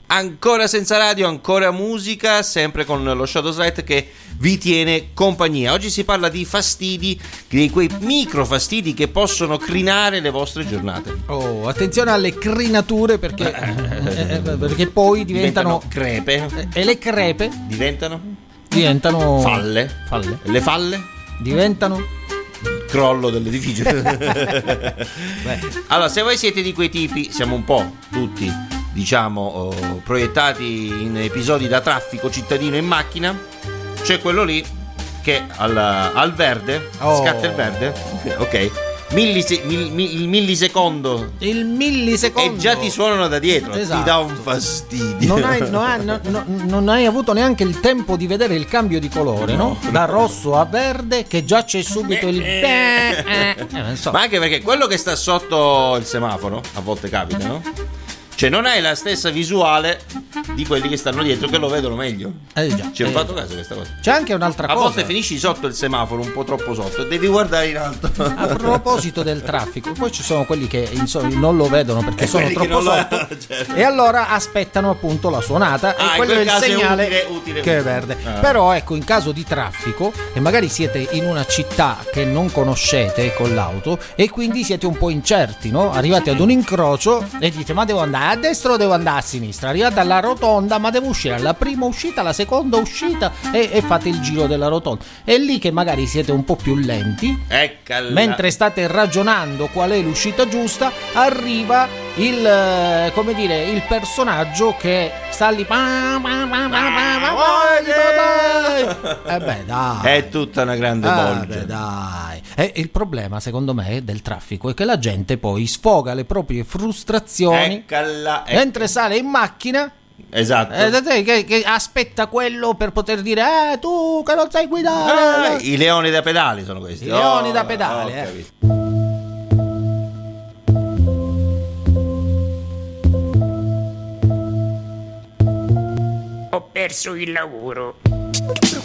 ancora senza radio, ancora musica, sempre con lo Shadows Light che vi tiene compagnia. Oggi si parla di fastidi, di quei micro fastidi che possono crinare le vostre giornate. Oh, attenzione alle crinature perché poi diventano crepe. E le crepe diventano falle. Le falle diventano crollo dell'edificio. Allora, se voi siete di quei tipi, siamo un po' tutti, diciamo, proiettati in episodi da traffico cittadino in macchina. C'è quello lì che al verde scatta il verde, ok, il millisecondo e già ti suonano da dietro. Esatto. Ti dà un fastidio. Non hai avuto neanche il tempo di vedere il cambio di colore, no? Da rosso a verde che già c'è subito il Ma anche perché quello che sta sotto il semaforo a volte capita, no? Cioè non hai la stessa visuale di quelli che stanno dietro, che lo vedono meglio. Già. Ci ho fatto caso a questa cosa. C'è anche un'altra cosa. A volte finisci sotto il semaforo, un po' troppo sotto, e devi guardare in alto. A proposito del traffico, poi ci sono quelli che non lo vedono perché sono troppo sotto, certo. E allora aspettano appunto la suonata e quello è il segnale utile. Che è verde. Però ecco, in caso di traffico e magari siete in una città che non conoscete con l'auto e quindi siete un po' incerti, no? Arrivate ad un incrocio e dite: ma devo andare a destra o devo andare a sinistra? Arrivate alla rotonda, ma devo uscire alla prima uscita, alla seconda uscita e fate il giro della rotonda. È lì che magari siete un po' più lenti. Eccola. Mentre state ragionando qual è l'uscita giusta, arriva il personaggio che sta lì. Dai. È tutta una grande bolgia. Dai. E il problema, secondo me, del traffico è che la gente poi sfoga le proprie frustrazioni mentre sale in macchina. Esatto. Che aspetta quello per poter dire: tu che non sai guidare. I leoni da pedali sono questi. I leoni da pedali. Ho perso il lavoro.